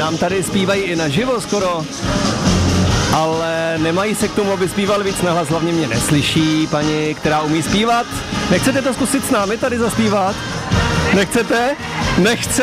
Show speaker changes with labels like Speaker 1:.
Speaker 1: nám tady zpívají i naživo skoro, ale nemají se k tomu, aby zpíval víc nahlas, hlavně mě neslyší paní, která umí zpívat. Nechcete to zkusit s námi tady zaspívat? Nechcete? Nechce?